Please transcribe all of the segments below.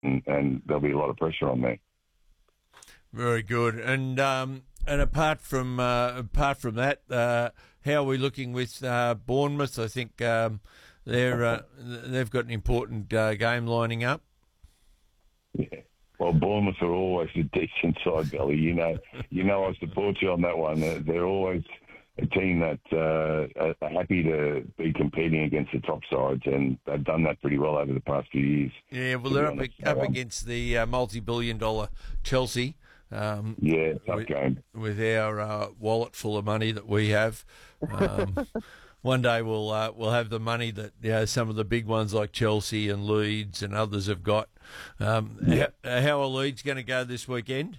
and there'll be a lot of pressure on me. Very good. And apart from that, how are we looking with Bournemouth? I think they've got an important game lining up. Yeah. Well, Bournemouth are always a decent side, Billy. You know, I support you on that one. They're always a team that are happy to be competing against the top sides, and they've done that pretty well over the past few years. Yeah, well, they're up against the multi-billion-dollar Chelsea. Tough game. With our wallet full of money that we have. One day we'll have the money that some of the big ones like Chelsea and Leeds and others have got. How are Leeds going to go this weekend?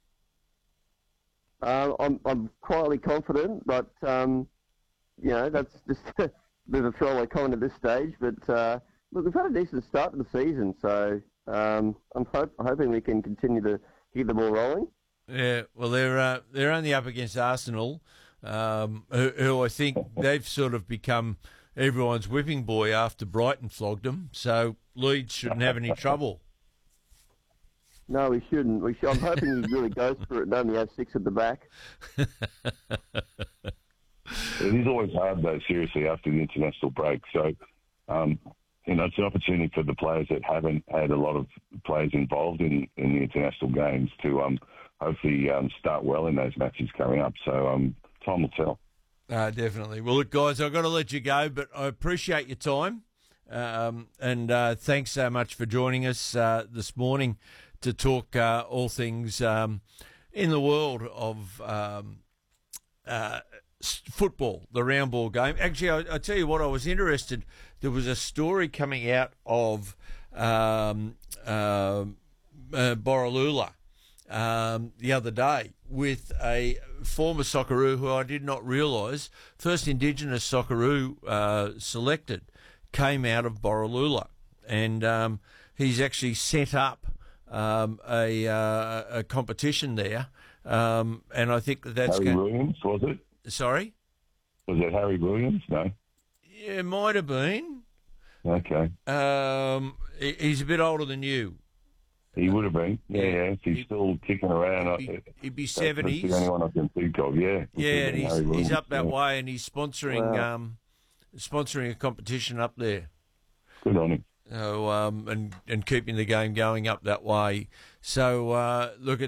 I'm quietly confident, but that's just a bit of a throwaway comment at this stage. But look, we've had a decent start to the season, so I'm hoping we can continue to keep the ball rolling. Yeah, well, they're only up against Arsenal, who I think they've sort of become everyone's whipping boy after Brighton flogged them. So Leeds shouldn't have any trouble. No, we shouldn't. I'm hoping he really goes for it and only has 6 at the back. It is always hard, though, seriously, after the international break. So, it's an opportunity for the players that haven't had a lot of players involved in the international games to hopefully start well in those matches coming up. So time will tell. Definitely. Well, look, guys, I've got to let you go, but I appreciate your time. And thanks so much for joining us this morning to talk all things in the world of football, the round ball game. Actually, I tell you what, I was interested. There was a story coming out of Borroloola the other day with a former Socceroo who I did not realise, first Indigenous Socceroo selected, came out of Borroloola, and he's actually set up a competition there, and I think that's Harry Williams, was it? Sorry? Was it Harry Williams? No. Yeah, it might have been. Okay. He's a bit older than you. He would have been. Yeah. If he's still kicking around. He'd be 70s. That's the only one I can think of, yeah. Yeah, and he's up that way, and he's sponsoring a competition up there. Good on him. So, and keeping the game going up that way. So, look,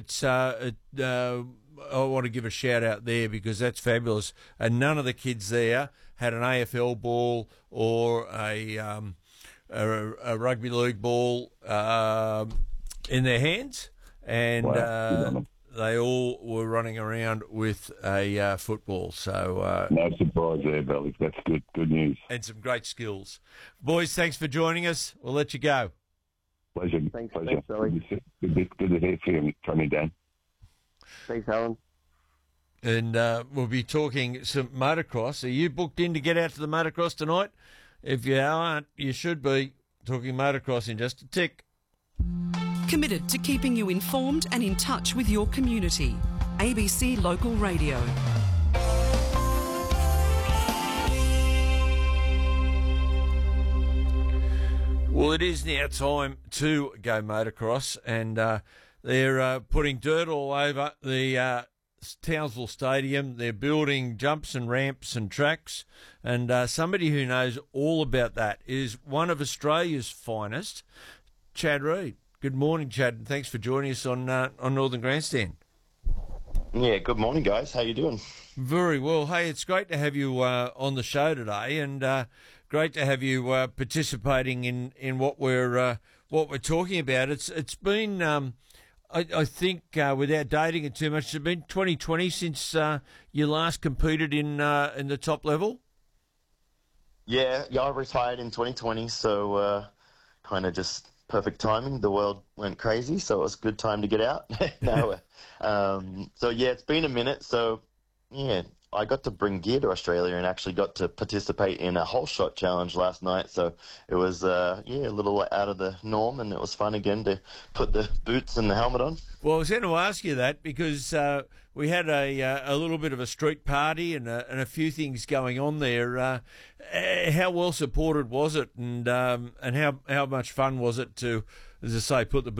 I want to give a shout out there because that's fabulous. And none of the kids there had an AFL ball or a rugby league ball in their hands, and they all were running around with a football. So no surprise there, Billy. That's good news. And some great skills. Boys, thanks for joining us. We'll let you go. Pleasure. Thanks, Billy. Good to hear from you, Dan. Thanks, Alan. And we'll be talking some motocross. Are you booked in to get out to the motocross tonight? If you aren't, you should be. Talking motocross in just a tick. Committed to keeping you informed and in touch with your community. ABC Local Radio. Well, it is now time to go motocross, and they're putting dirt all over the Townsville Stadium. They're building jumps and ramps and tracks, and somebody who knows all about that is one of Australia's finest, Chad Reed. Good morning, Chad, and thanks for joining us on Northern Grandstand. Yeah, good morning, guys. How you doing? Very well. Hey, it's great to have you on the show today, and great to have you participating in what we're talking about. It's been I think without dating it too much, it's been 2020 since you last competed in the top level. Yeah, I retired in 2020, so kind of just perfect timing. The world went crazy, so it was a good time to get out. So yeah, it's been a minute. So yeah, I got to bring gear to Australia and actually got to participate in a whole shot challenge last night. So it was a little out of the norm, and it was fun again to put the boots and the helmet on. Well, I was going to ask you that because we had a little bit of a street party and a few things going on there. How well supported was it, and how much fun was it to as I say, put the